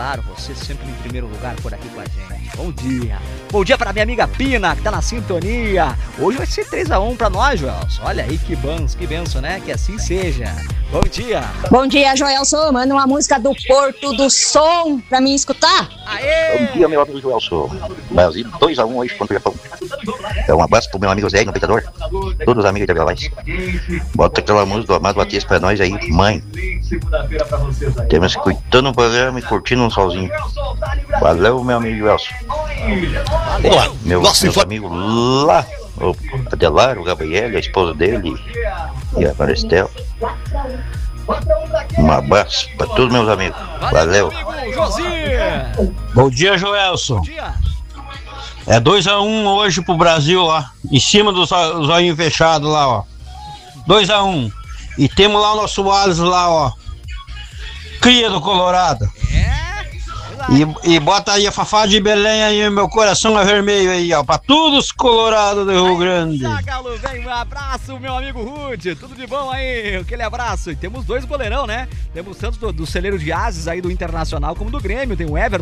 claro, você sempre em primeiro lugar por aqui com a gente. Bom dia. Bom dia pra minha amiga Pina, que tá na sintonia. Hoje vai ser 3-1 pra nós, Joelson. Olha aí que benção, né? Que assim seja. Bom dia. Bom dia, Joelson. Manda uma música do Porto do Som pra mim escutar. Aê! Bom dia, meu amigo Joelson. Brasil 2-1 hoje contra o Japão. Um abraço pro meu amigo Zé, no Petador. Todos os amigos de Avialais. Bota aquela música do Amado Batista pra nós aí, mãe. Temos que cuidando no programa e curtindo um solzinho. Valeu, meu amigo Joelson. Meus amigos lá, o Adelar, o Gabriel, a esposa dele e a Maristel. Um abraço pra todos meus amigos. Valeu. Bom dia, Joelson. Bom dia. É 2-1 hoje pro Brasil, ó. Em cima do zoinho fechado lá, ó. 2-1. E temos lá o nosso Alisson lá, ó. Cria do Colorado. E bota aí a Fafá de Belém aí, meu coração é vermelho aí, ó. Pra todos os colorados do Rio Grande. Galo, vem, um abraço, meu amigo Rude. Tudo de bom aí? Aquele abraço. E temos dois goleirão, né? Temos tanto do celeiro de Ases aí do Internacional como do Grêmio. Tem o Everton